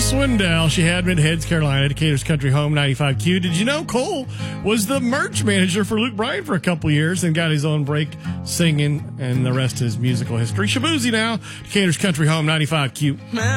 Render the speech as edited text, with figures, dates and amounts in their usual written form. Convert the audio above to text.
Swindell. She had Mid-Heads, Carolina, Decatur's Country Home, 95Q. Did you know Cole was the merch manager for Luke Bryan for a couple years and got his own break singing, and the rest is musical history. Shabuzi now, Decatur's Country Home, 95Q.